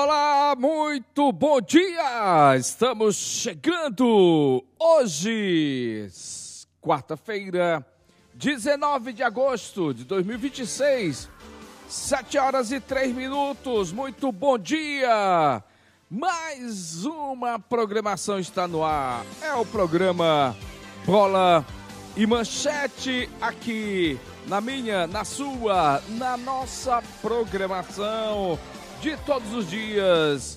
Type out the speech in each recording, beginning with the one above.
Olá, muito bom dia! Estamos chegando hoje, quarta-feira, 19 de agosto de 2026, 7 horas e 3 minutos. Muito bom dia! Mais uma programação está no ar. É o programa Bola e Manchete aqui na minha, na sua, na nossa programação de todos os dias.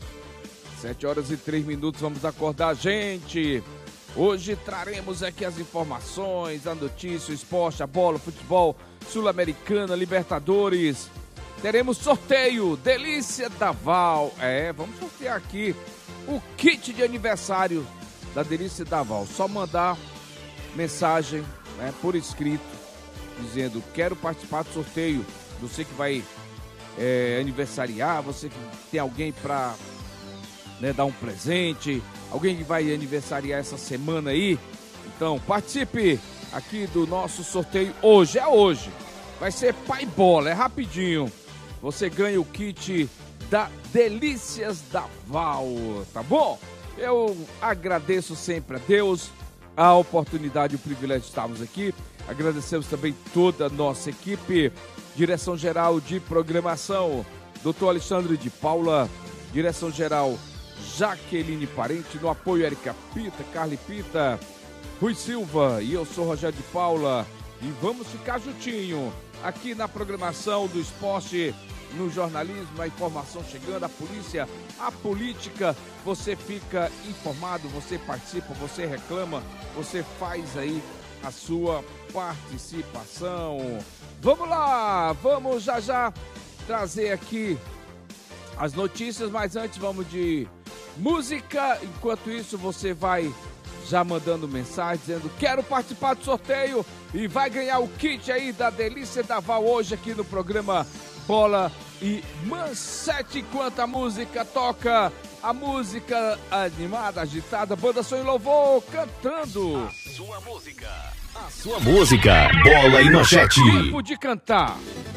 7 horas e 3 minutos, vamos acordar a gente. Hoje traremos aqui as informações, a notícia, o esporte, a bola, o futebol, Sul-Americana, Libertadores. Teremos sorteio, Delícia da Val. Vamos sortear aqui o kit de aniversário da Delícia da Val. Só mandar mensagem, por escrito, dizendo: quero participar do sorteio. Você que vai aniversariar, você que tem alguém para dar um presente, alguém que vai aniversariar essa semana aí, então participe aqui do nosso sorteio hoje. Hoje vai ser pai bola, é rapidinho. Você ganha o kit da Delícias da Val, tá bom? Eu agradeço sempre a Deus a oportunidade e o privilégio de estarmos aqui. Agradecemos também toda a nossa equipe, direção-geral de programação, Dr. Alexandre de Paula, direção-geral Jaqueline Parente, no apoio Érica Pita, Carly Pita, Rui Silva, e eu sou Rogério de Paula, e vamos ficar juntinho aqui na programação do esporte, no jornalismo, a informação chegando, a polícia, a política. Você fica informado, você participa, você reclama, você faz aí a sua participação. Vamos lá, vamos já trazer aqui as notícias, mas antes vamos de música. Enquanto isso, você vai já mandando mensagem dizendo: quero participar do sorteio e vai ganhar o kit aí da Delícia da Val hoje aqui no programa Bola e Manchete. Enquanto a música toca, a música animada, agitada, Banda Som e Louvor cantando A sua música, Bola e Manchete. Tempo de cantar.